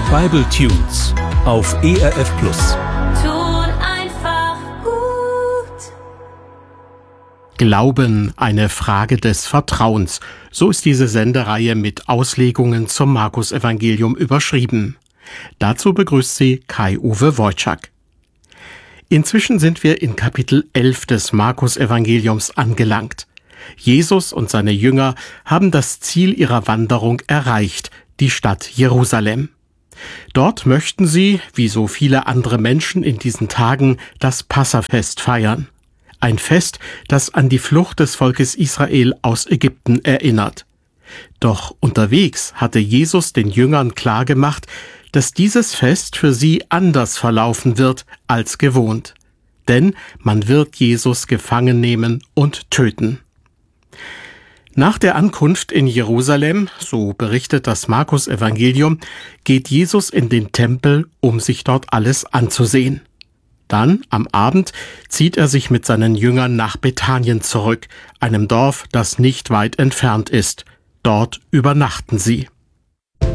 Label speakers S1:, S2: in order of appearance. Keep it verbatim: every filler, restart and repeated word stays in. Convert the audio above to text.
S1: Bibletunes auf E R F Plus.
S2: Tut einfach gut.
S3: Glauben, eine Frage des Vertrauens. So ist diese Sendereihe mit Auslegungen zum Markus-Evangelium überschrieben. Dazu begrüßt sie Kai-Uwe Wojczak. Inzwischen sind wir in Kapitel elf des Markus-Evangeliums angelangt. Jesus und seine Jünger haben das Ziel ihrer Wanderung erreicht, die Stadt Jerusalem. Dort möchten sie, wie so viele andere Menschen in diesen Tagen, das Passafest feiern. Ein Fest, das an die Flucht des Volkes Israel aus Ägypten erinnert. Doch unterwegs hatte Jesus den Jüngern klargemacht, dass dieses Fest für sie anders verlaufen wird als gewohnt. Denn man wird Jesus gefangen nehmen und töten. Nach der Ankunft in Jerusalem, so berichtet das Markus-Evangelium, geht Jesus in den Tempel, um sich dort alles anzusehen. Dann, am Abend, zieht er sich mit seinen Jüngern nach Bethanien zurück, einem Dorf, das nicht weit entfernt ist. Dort übernachten sie.